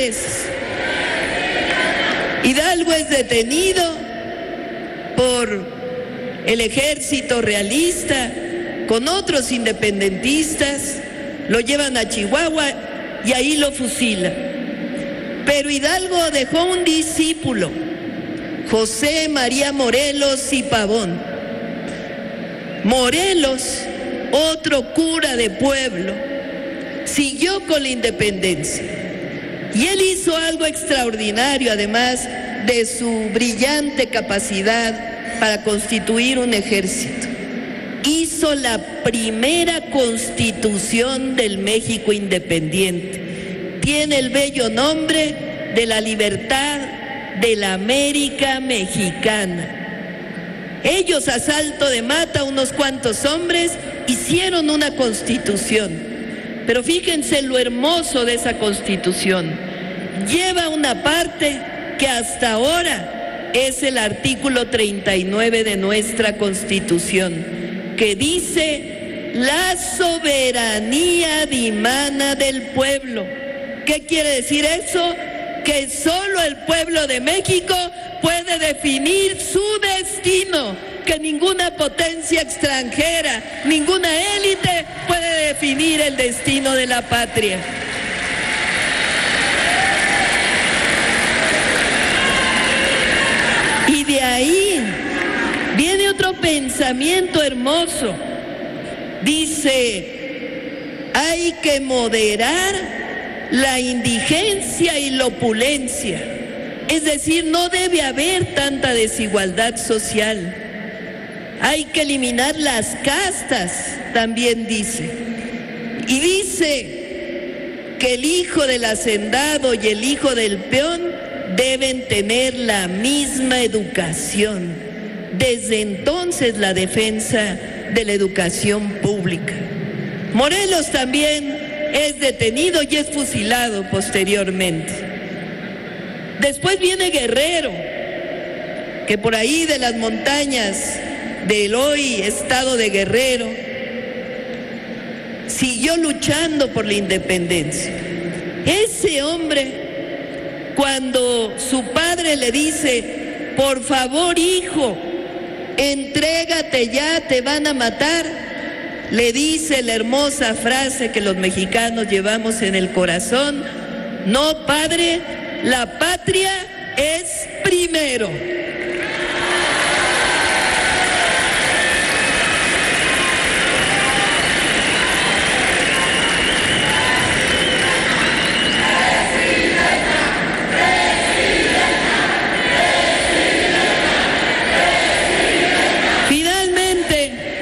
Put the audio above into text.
veces. Hidalgo es detenido por el ejército realista con otros independentistas, lo llevan a Chihuahua y ahí lo fusilan. Pero Hidalgo dejó un discípulo, José María Morelos y Pavón. Morelos, otro cura de pueblo, siguió con la independencia. Y él hizo algo extraordinario, además de su brillante capacidad para constituir un ejército. Hizo la primera constitución del México independiente. Tiene el bello nombre de la libertad de la América mexicana. Ellos a salto de mata, unos cuantos hombres, hicieron una constitución. Pero fíjense lo hermoso de esa constitución. Lleva una parte que hasta ahora es el artículo 39 de nuestra Constitución, que dice: la soberanía dimana del pueblo. ¿Qué quiere decir eso? Que solo el pueblo de México puede definir su destino, que ninguna potencia extranjera, ninguna élite puede definir el destino de la patria. Y de ahí viene otro pensamiento hermoso. Dice: hay que moderar la indigencia y la opulencia. Es decir, no debe haber tanta desigualdad social. Hay que eliminar las castas, también dice. Y dice que el hijo del hacendado y el hijo del peón deben tener la misma educación. Desde entonces la defensa de la educación pública. Morelos también es detenido y es fusilado posteriormente. Después viene Guerrero, que por ahí de las montañas del hoy estado de Guerrero siguió luchando por la independencia. Ese hombre, cuando su padre le dice: por favor, hijo, entrégate ya, te van a matar, le dice la hermosa frase que los mexicanos llevamos en el corazón: no, padre, la patria es primero.